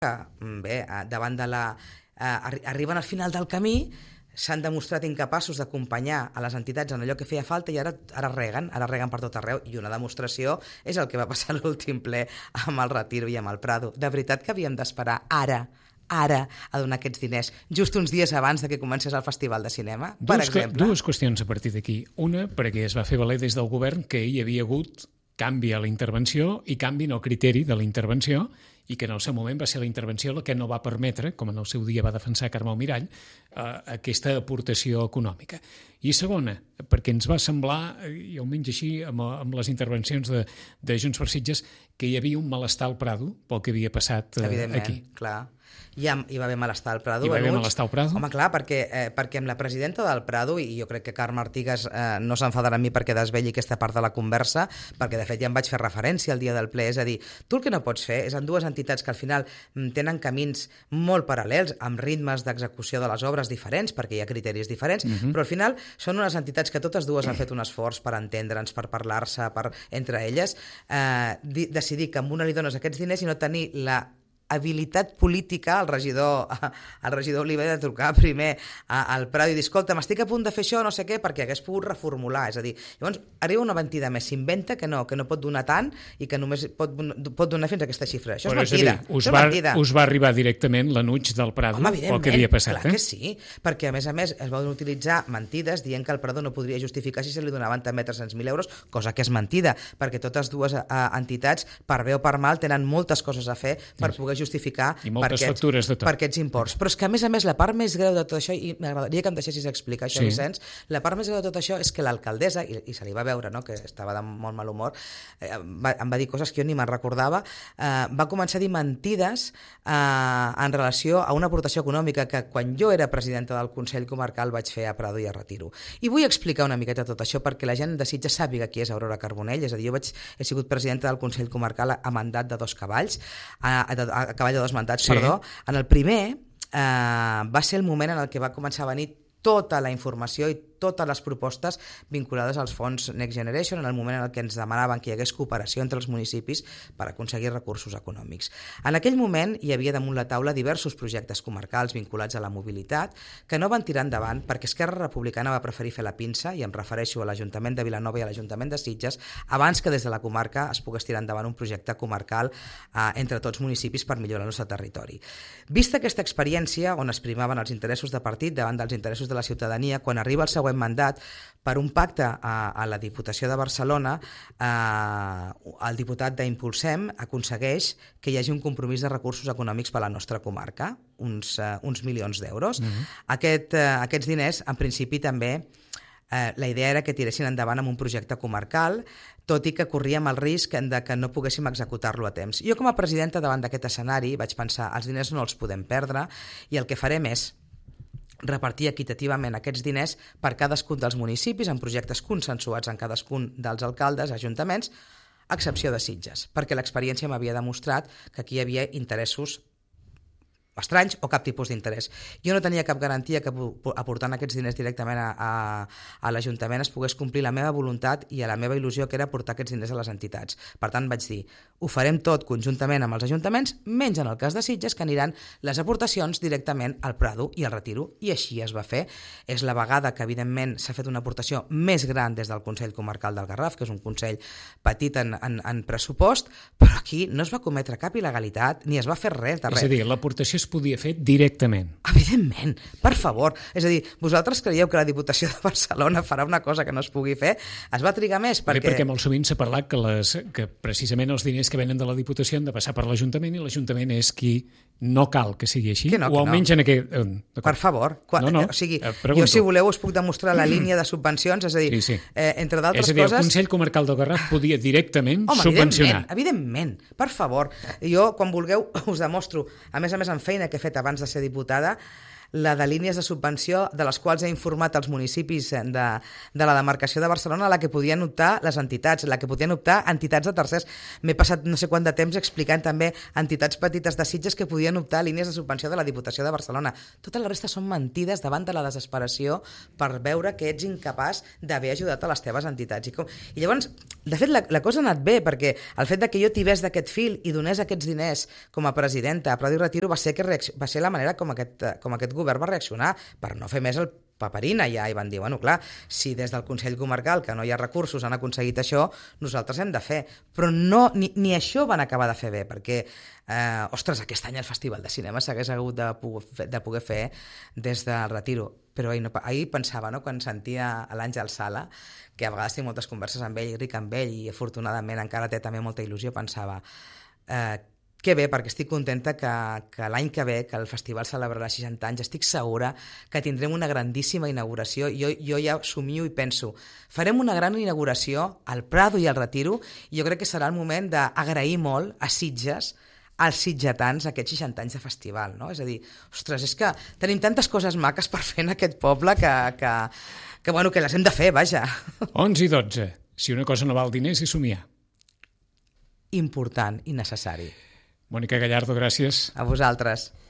bé, davant de la... arriben al final del camí, s'han demostrat incapaços d'acompanyar a les entitats en allò que feia falta i ara reguen per tot arreu, i una demostració és el que va passar a l'últim ple amb el Retiro i amb el Prado. De veritat que havíem d'esperar ara a donar aquests diners, just uns dies abans de que comencés el Festival de Cinema, per exemple? Dues qüestions a partir d'aquí. Una, perquè es va fer valer des del govern que hi havia hagut canvi a la intervenció i canvi en el criteri de la intervenció, i que en el seu moment va ser la intervenció la que no va permetre, com en el seu dia va defensar Carme Almirall, aquesta aportació econòmica. I segona, perquè ens va semblar, i almenys així amb les intervencions de Junts per Sitges, que hi havia un malestar al Prado pel que havia passat aquí. Evidentment, clar. Hi va haver malestar al Prado. Hi va haver malestar al Prado? Home, clar, perquè amb la presidenta del Prado, i jo crec que Carme Artigas no s'enfadarà amb mi perquè desvelli aquesta part de la conversa, perquè de fet ja em vaig fer referència al dia del ple, és a dir, tu el que no pots fer és en dues entitats que al final tenen camins molt paral·lels, amb ritmes d'execució de les obres diferents, perquè hi ha criteris diferents, però al final són unes entitats que totes dues han fet un esforç per entendre'ns, per parlar-se, entre elles, decidir que amb una li dones aquests diners i no tenir la habilitat política al regidor Oliver de trucar primer al Prado i dir, escolta, m'estic a punt de fer això, no sé què, perquè hagués pogut reformular. És a dir, llavors arriba una mentida més, s'inventa que no pot donar tant i que només pot donar fins a aquesta xifra. Això és mentida. Us va arribar directament l'anuig del Prado, el que havia passat. Clar que sí, perquè a més es van utilitzar mentides dient que el Prado no podria justificar si se li donaven també 300.000 euros, cosa que és mentida, perquè totes dues entitats, per bé o per mal, tenen moltes coses a fer per poder justificar per aquests imports. Però és que, a més, la part més greu de tot això, i m'agradaria que em deixessis explicar això, Vicenç, la part més greu de tot això és que l'alcaldessa, i se li va veure, no?, que estava de molt mal humor, em va dir coses que jo ni me'n recordava, va començar a dir mentides en relació a una aportació econòmica que quan jo era presidenta del Consell Comarcal vaig fer a Prado i a Retiro. I vull explicar una miqueta tot això perquè la gent de Sitges sàpiga qui és Aurora Carbonell, és a dir, jo he sigut presidenta del Consell Comarcal a mandat de 2 cavalls, a cavall de 2 mandats, perdó. En el primer va ser el moment en el que va començar a venir tota la informació i totes les propostes vinculades als fons Next Generation, en el moment en què ens demanaven que hi hagués cooperació entre els municipis per aconseguir recursos econòmics. En aquell moment hi havia damunt la taula diversos projectes comarcals vinculats a la mobilitat que no van tirar endavant perquè Esquerra Republicana va preferir fer la pinça, i em refereixo a l'Ajuntament de Vilanova i a l'Ajuntament de Sitges, abans que des de la comarca es pogués tirar endavant un projecte comarcal entre tots municipis per millorar el nostre territori. Vista aquesta experiència on es primaven els interessos de partit davant dels interessos de la ciutadania, quan arriba el següent mandat, per un pacte a la Diputació de Barcelona, el diputat d'Impulsem aconsegueix que hi hagi un compromís de recursos econòmics per a la nostra comarca, uns milions d'euros. Aquests diners, en principi, també la idea era que tiressin endavant amb un projecte comarcal, tot i que corríem el risc de que no poguéssim executar-lo a temps. Jo, com a presidenta, davant d'aquest escenari, vaig pensar, els diners no els podem perdre, i el que farem és repartir equitativament aquests diners per cadascun dels municipis en projectes consensuats en cadascun dels alcaldes, ajuntaments, a excepció de Sitges, perquè l'experiència m'havia demostrat que aquí hi havia interessos estranys o cap tipus d'interès. Jo no tenia cap garantia que aportant aquests diners directament a l'Ajuntament es pogués complir la meva voluntat i a la meva il·lusió, que era aportar aquests diners a les entitats. Per tant, vaig dir, ho farem tot conjuntament amb els ajuntaments, menys en el cas de Sitges, que aniran les aportacions directament al Prado i al Retiro. I així es va fer. És la vegada que, evidentment, s'ha fet una aportació més gran des del Consell Comarcal del Garraf, que és un consell petit en pressupost, però aquí no es va cometre cap il·legalitat ni es va fer res de res. És a dir, l'aportació es podia fer directament. Evidentment, per favor. És a dir, vosaltres creieu que la Diputació de Barcelona farà una cosa que no es pugui fer? Es va trigar més perquè... Perquè molt sovint s'ha parlat que precisament els diners que venen de la Diputació han de passar per l'Ajuntament, i l'Ajuntament és qui no cal que sigui així, o almenys en aquest... Per favor. O sigui, jo, si voleu, us puc demostrar la línia de subvencions, és a dir, entre d'altres coses... És a dir, el Consell Comarcal del Garraf podia directament subvencionar. Evidentment, per favor. Jo, quan vulgueu, us demostro, a més en feina que he fet abans de ser diputada, la de línies de subvenció, de les quals he informat els municipis de la demarcació de Barcelona, a la que podien optar les entitats, la que podien optar entitats de tercers. M'he passat no sé quant de temps explicant també entitats petites de Sitges que podien optar a línies de subvenció de la Diputació de Barcelona. Tota la resta són mentides davant de la desesperació per veure que ets incapaç d'haver ajudat a les teves entitats. I llavors, de fet, la cosa ha anat bé, perquè el fet de que jo tibés d'aquest fil i donés aquests diners com a presidenta a Prado i Retiro va ser la manera com aquest govern va reaccionar, per no fer més el paperina ja, i van dir, bueno, clar, si des del Consell Comarcal, que no hi ha recursos, han aconseguit això, nosaltres hem de fer. Però no, ni això van acabar de fer bé, perquè, ostres, aquest any el Festival de Cinema s'hagués hagut de poder fer des del Retiro. Però ahir pensava, no?, quan sentia l'Àngel Sala, que a vegades tinc moltes converses amb ell, ric amb ell, i afortunadament encara té també molta il·lusió, pensava, que bé, perquè estic contenta que l'any que ve, que el festival celebrarà 60 anys, estic segura que tindrem una grandíssima inauguració. Jo ja somio i penso, farem una gran inauguració al Prado i al Retiro, i jo crec que serà el moment d'agrair molt a Sitges, als sitgetans, aquests 60 anys de festival, no? És a dir, ostres, és que tenim tantes coses maques per fer en aquest poble que les hem de fer, vaja. 11 i 12. Si una cosa no val diners, és somiar. Important i necessari. Mònica Gallardo, gràcies. A vosaltres.